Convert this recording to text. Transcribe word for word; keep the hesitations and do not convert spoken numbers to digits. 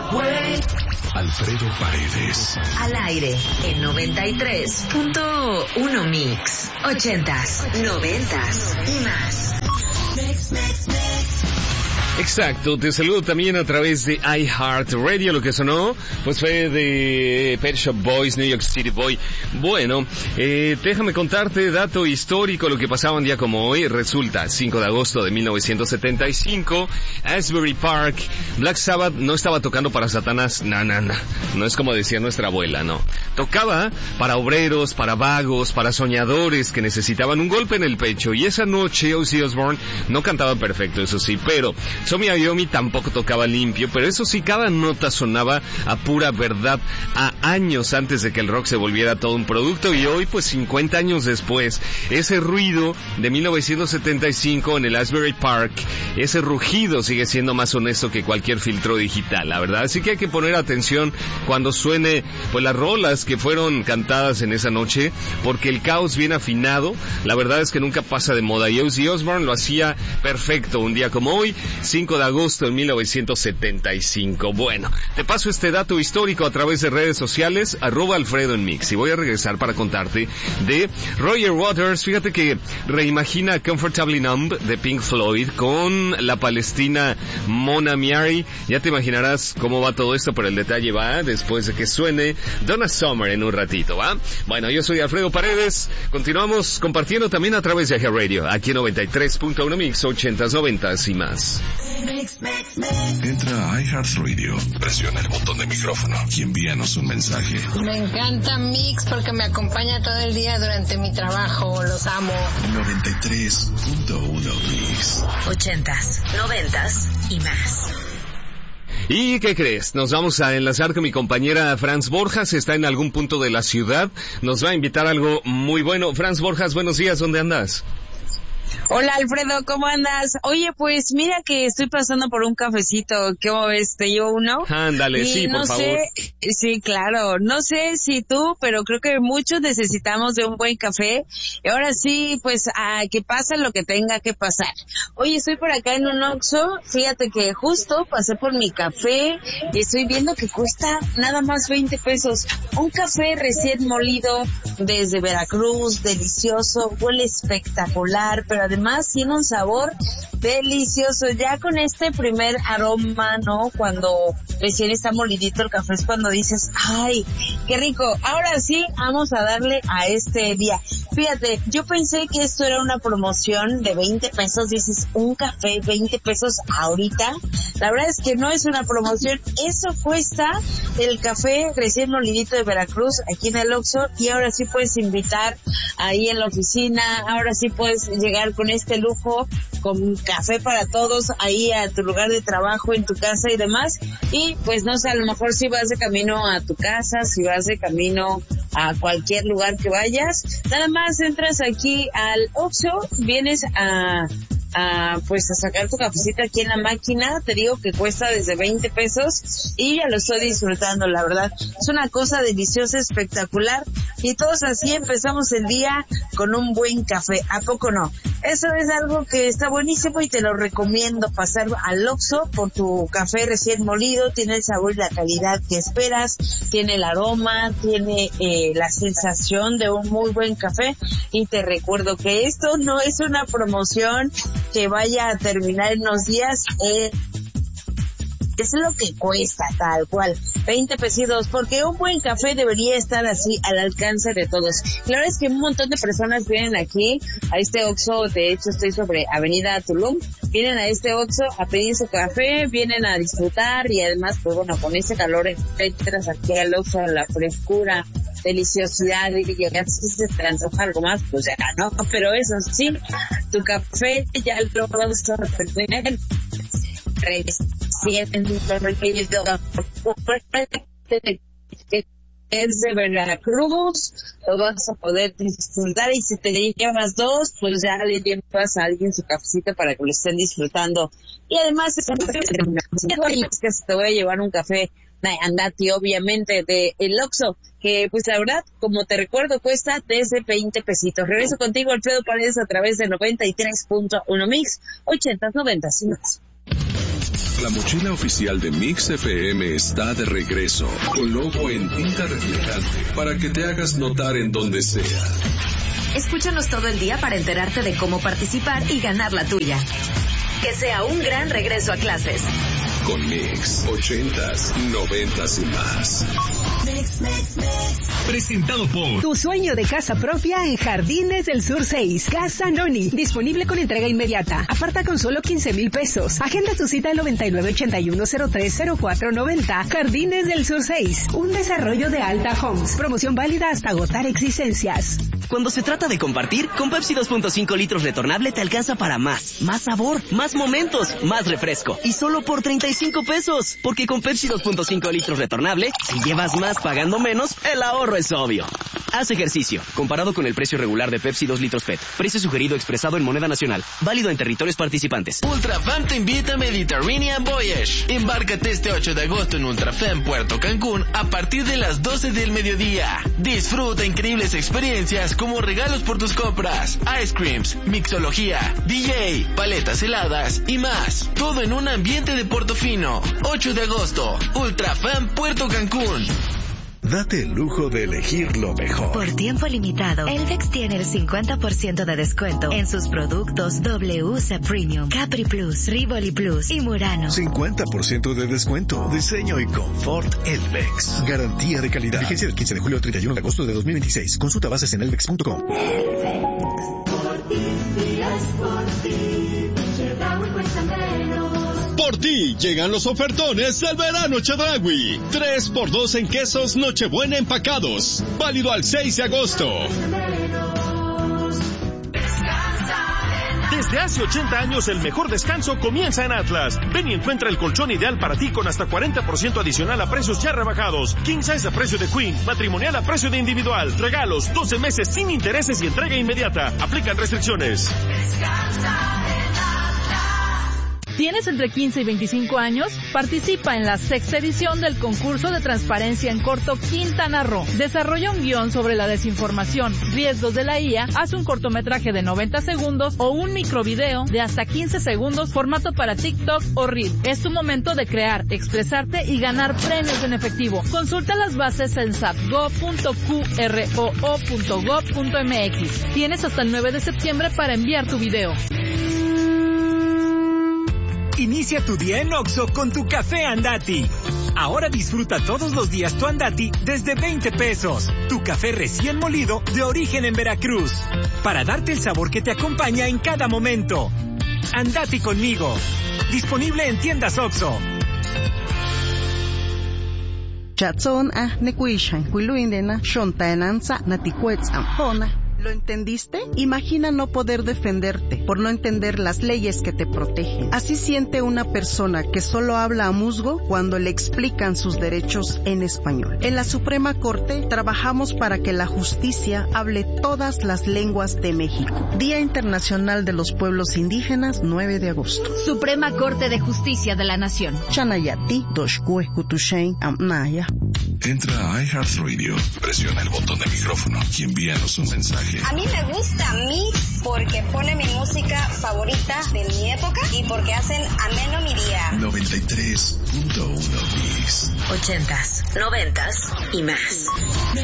Alfredo Paredes. Al aire en noventa y tres punto uno Mix. Ochentas, noventas y más. Mix, mix, mix. Exacto, te saludo también a través de iHeartRadio. Lo que sonó pues fue de Pet Shop Boys, New York City Boy. Bueno, eh, déjame contarte dato histórico, lo que pasaba un día como hoy. Resulta, cinco de agosto de mil novecientos setenta y cinco, Asbury Park. Black Sabbath no estaba tocando para Satanás, no, no, no, no es como decía nuestra abuela, no. Tocaba para obreros, para vagos, para soñadores que necesitaban un golpe en el pecho. Y esa noche Ozzy Osbourne no cantaba perfecto, eso sí, pero Tommy Iommi tampoco tocaba limpio, pero eso sí, cada nota sonaba a pura verdad, a años antes de que el rock se volviera todo un producto. Y hoy, pues cincuenta años después, ese ruido de mil novecientos setenta y cinco en el Asbury Park, ese rugido sigue siendo más honesto que cualquier filtro digital, la verdad. Así que hay que poner atención cuando suene pues las rolas que fueron cantadas en esa noche, porque el caos bien afinado, la verdad es que nunca pasa de moda. Y Ozzy Osbourne lo hacía perfecto un día como hoy, cinco de agosto de mil novecientos setenta y cinco. Bueno, te paso este dato histórico a través de redes sociales, arroba Alfredo en Mix. Y voy a regresar para contarte de Roger Waters. Fíjate que reimagina Comfortably Numb de Pink Floyd con la palestina Mona Miari. Ya te imaginarás cómo va todo esto, pero el detalle va después de que suene Donna Summer en un ratito, ¿va? Bueno, yo soy Alfredo Paredes. Continuamos compartiendo también a través de iHeartRadio, aquí en noventa y tres punto uno Mix, ochentas, noventas y más. Entra a iHeartRadio, presiona el botón de micrófono y envíanos un mensaje. Me encanta Mix porque me acompaña todo el día durante mi trabajo, los amo. noventa y tres punto uno Mix. Ochentas, noventas y más. ¿Y qué crees? Nos vamos a enlazar con mi compañera Franz Borjas, está en algún punto de la ciudad, nos va a invitar a algo muy bueno. Franz Borjas, buenos días, ¿dónde andas? Hola Alfredo, ¿cómo andas? Oye, pues mira que estoy pasando por un cafecito, ¿cómo ves? ¿Te llevo uno? Ándale, y sí, no por sé, favor. Sí, claro, no sé si tú, pero creo que muchos necesitamos de un buen café. Y ahora sí, pues, a que pase lo que tenga que pasar. Oye, estoy por acá en un Oxxo, fíjate que justo pasé por mi café y estoy viendo que cuesta nada más veinte pesos. Un café recién molido desde Veracruz, delicioso, huele espectacular, pero además tiene un sabor delicioso. Ya con este primer aroma, ¿no? Cuando recién está molidito el café es cuando dices, ¡ay, qué rico! Ahora sí, vamos a darle a este día. Fíjate, yo pensé que esto era una promoción de veinte pesos, dices, un café, veinte pesos ahorita. La verdad es que no es una promoción, eso cuesta el café recién molidito de Veracruz aquí en el Oxxo, y ahora sí puedes invitar ahí en la oficina, ahora sí puedes llegar con este lujo, con café para todos ahí a tu lugar de trabajo, en tu casa y demás. Y pues no sé, a lo mejor si vas de camino a tu casa, si vas de camino a cualquier lugar que vayas, nada más entras aquí al Oxxo, vienes a a pues a sacar tu cafecito aquí en la máquina. Te digo que cuesta desde veinte pesos y ya lo estoy disfrutando, la verdad. Es una cosa deliciosa, espectacular, y todos así empezamos el día con un buen café, ¿a poco no? Eso es algo que está buenísimo y te lo recomiendo, pasar al Oxxo por tu café recién molido. Tiene el sabor y la calidad que esperas, tiene el aroma, tiene eh, la sensación de un muy buen café. Y te recuerdo que esto no es una promoción que vaya a terminar en unos días, eh, es lo que cuesta, tal cual, veinte pesitos, porque un buen café debería estar así al alcance de todos. La verdad es que un montón de personas vienen aquí a este Oxxo, de hecho estoy sobre Avenida Tulum, vienen a este Oxxo a pedir su café, vienen a disfrutar, y además, pues bueno, con ese calor entras aquí al Oxxo, la frescura, deliciosidad, y llegar, si se te antoja algo más, pues ya no, pero eso sí, tu café ya lo vas a tener es de Veracruz, lo vas a poder disfrutar, y si te llevas dos, pues ya le llevas a alguien su cafecito para que lo estén disfrutando. Y además, es que te voy a llevar un café Andati, obviamente, de el Oxxo, que pues la verdad, como te recuerdo, cuesta desde veinte pesitos. Regreso contigo, Alfredo Paredes, a través de noventa y tres punto uno Mix, ochentas, noventas y más. La mochila oficial de Mix F M está de regreso, con logo en tinta reflejante, para que te hagas notar en donde sea. Escúchanos todo el día para enterarte de cómo participar y ganar la tuya. Que sea un gran regreso a clases. Con Mix, ochentas, noventas y más. Mix, mix, mix. Presentado por Tu sueño de casa propia en Jardines del Sur seis. Casa Noni. Disponible con entrega inmediata. Aparta con solo quince mil pesos. Agenda tu cita al noventa y nueve ochenta y uno cero tres cero cuatro noventa. Jardines del Sur seis. Un desarrollo de Alta Homes. Promoción válida hasta agotar existencias. Cuando se trata de compartir, con Pepsi dos punto cinco litros retornable te alcanza para más. Más sabor, más momentos, más refresco. Y solo por treinta y cinco pesos. Porque con Pepsi dos punto cinco litros retornable, si llevas más pagando menos, el ahorro es obvio. Haz ejercicio. Comparado con el precio regular de Pepsi dos litros P E T. Precio sugerido expresado en moneda nacional. Válido en territorios participantes. Ultrafam te invita a Mediterranean Voyage. Embárcate este ocho de agosto en Ultrafam Puerto Cancún a partir de las doce del mediodía. Disfruta increíbles experiencias como regalos por tus compras, ice creams, mixología, D J, paletas heladas y más. Todo en un ambiente de Portofino. ocho de agosto, Ultrafam Puerto Cancún. Date el lujo de elegir lo mejor. Por tiempo limitado, Elvex tiene el cincuenta por ciento de descuento en sus productos W C Premium, Capri Plus, Rivoli Plus y Murano. cincuenta por ciento de descuento. Diseño y confort Elvex. Garantía de calidad. Vigencia del quince de julio al treinta y uno de agosto de dos mil veintiséis. Consulta bases en elvex punto com. Por ti, días por ti, Chedraui cuesta menos. Por ti llegan los ofertones del verano Chedraui. tres por dos en quesos Nochebuena empacados. Válido al seis de agosto. Desde hace ochenta años el mejor descanso comienza en Atlas. Ven y encuentra el colchón ideal para ti con hasta cuarenta por ciento adicional a precios ya rebajados. King size a precio de Queen, matrimonial a precio de individual. Regalos, doce meses sin intereses y entrega inmediata. Aplican restricciones. Descansa en ¿Tienes entre quince y veinticinco años? Participa en la sexta edición del concurso de transparencia en corto Quintana Roo. Desarrolla un guión sobre la desinformación, riesgos de la I A, haz un cortometraje de noventa segundos o un microvideo de hasta quince segundos, formato para TikTok o Reel. Es tu momento de crear, expresarte y ganar premios en efectivo. Consulta las bases en sapgo punto q r o o punto gob punto m x. Tienes hasta el nueve de septiembre para enviar tu video. Inicia tu día en Oxxo con tu café Andati. Ahora disfruta todos los días tu Andati desde veinte pesos. Tu café recién molido de origen en Veracruz. Para darte el sabor que te acompaña en cada momento. Andati conmigo. Disponible en tiendas Oxxo. Chatson a nekuishan, huiluindena, shontaenanza, naticuetz ampona. ¿Lo entendiste? Imagina no poder defenderte por no entender las leyes que te protegen. Así siente una persona que solo habla a musgo cuando le explican sus derechos en español. En la Suprema Corte trabajamos para que la justicia hable todas las lenguas de México. Día Internacional de los Pueblos Indígenas, nueve de agosto. Suprema Corte de Justicia de la Nación. Chanayati, Doshkue, Kutushain, Amnaya. Entra a iHeartRadio, presiona el botón de micrófono y envíanos un mensaje. A mí me gusta Mix porque pone mi música favorita de mi época y porque hacen ameno mi día. noventa y tres punto uno Mix. Ochentas, noventas y más.